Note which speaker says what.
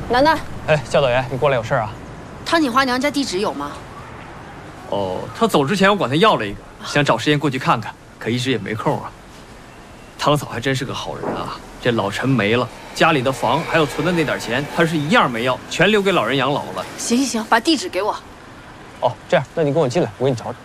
Speaker 1: 楠楠，
Speaker 2: 哎，教导员，你过来有事啊？
Speaker 1: 汤锦华娘家地址有吗？
Speaker 3: 哦，他走之前我管他要了一个，想找时间过去看看，可一直也没空啊。汤嫂还真是个好人啊，这老陈没了，家里的房还有存的那点钱，他是一样没要，全留给老人养老了。
Speaker 1: 行，把地址给我。
Speaker 2: 哦，这样，那你跟我进来，我给你找找。